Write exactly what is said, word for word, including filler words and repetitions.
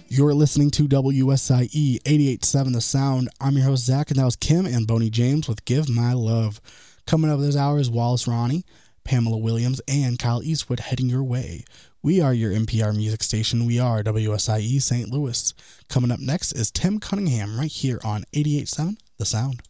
You're listening to W S I E eighty-eight point seven The Sound. I'm your host, Zach, and that was Kim and Boney James with Give My Love. Coming up this hour is Wallace Ronnie, Pamela Williams, and Kyle Eastwood heading your way. We are your N P R music station. We are W S I E Saint Louis. Coming up next is Tim Cunningham right here on eighty-eight point seven The Sound.